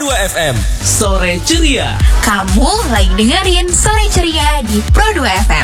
Pro 2 FM. Sore ceria. Kamu lagi dengerin Sore Ceria di Pro 2 FM.